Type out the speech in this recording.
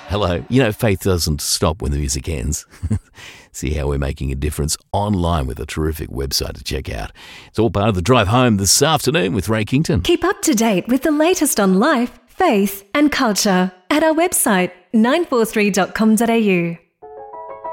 Hello. Faith doesn't stop when the music ends. See how we're making a difference online with a terrific website to check out. It's all part of the drive home this afternoon with Ray Kington. Keep up to date with the latest on life, faith and culture at our website 943.com.au.